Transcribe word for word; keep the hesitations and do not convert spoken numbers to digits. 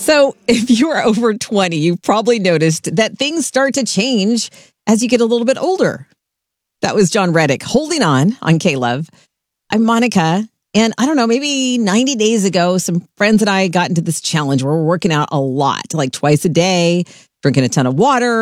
So if you are over twenty, you've probably noticed that things start to change as you get a little bit older. That was John Reddick holding on on K-Love. I'm Monica. And I don't know, maybe ninety days ago, some friends and I got into this challenge where we're working out a lot, like twice a day, drinking a ton of water,